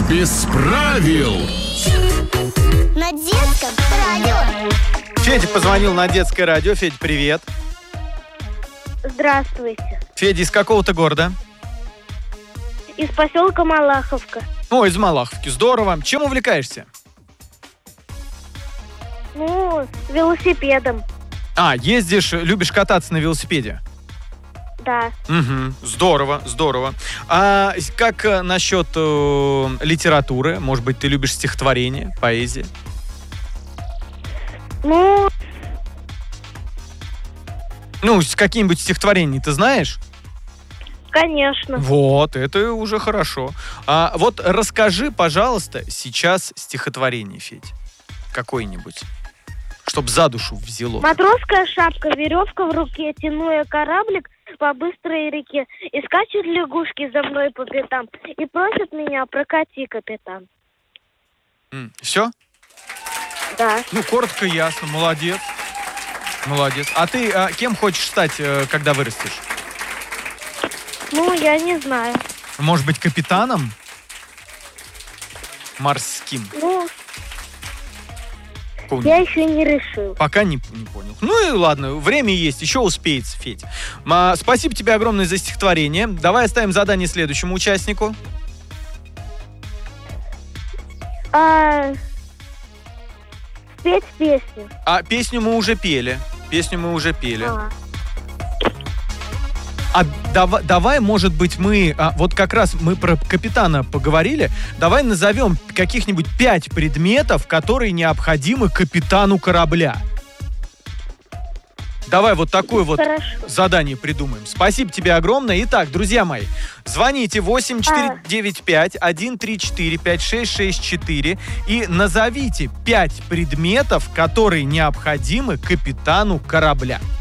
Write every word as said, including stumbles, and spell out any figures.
без правил. На детском радио. Федя позвонил на детское радио. Федь, привет. Здравствуйте. Федя, из какого-то города? Из поселка Малаховка. О, из Малаховки. Здорово. Чем увлекаешься? Ну, велосипедом. А, ездишь, любишь кататься на велосипеде? Да. Угу. Здорово, здорово. А как э, насчет э, литературы? Может быть, ты любишь стихотворение, поэзию? Ну, Ну, с какие-нибудь стихотворения ты знаешь? конечно. Вот, это уже хорошо. А вот расскажи, пожалуйста, сейчас стихотворение, Федь. Какое-нибудь. Чтоб за душу взяло. Матросская шапка, веревка в руке, тяну я кораблик по быстрой реке. И скачут лягушки за мной по пятам. И просят меня, прокати, капитан. М, Все? Да. Ну, коротко, ясно. Молодец. Молодец. А ты а, кем хочешь стать, э, когда вырастешь? Ну, я не знаю. Может быть, капитаном? Морским? Ну, Какого-нибудь? я еще не решил. Пока не, не понял. Ну и ладно, время есть, еще успеется, Федь. А, спасибо тебе огромное за стихотворение. Давай оставим задание следующему участнику. А, спеть песню. А песню мы уже пели. Песню мы уже пели. А, А дава- давай, может быть, мы... а, вот как раз мы про капитана поговорили. Давай назовем каких-нибудь пять предметов, которые необходимы капитану корабля. Давай вот такое вот хорошо. задание придумаем. Спасибо тебе огромное. Итак, друзья мои, звоните восемь четыре девять пять один три четыре пять шесть шесть четыре и назовите пять предметов, которые необходимы капитану корабля.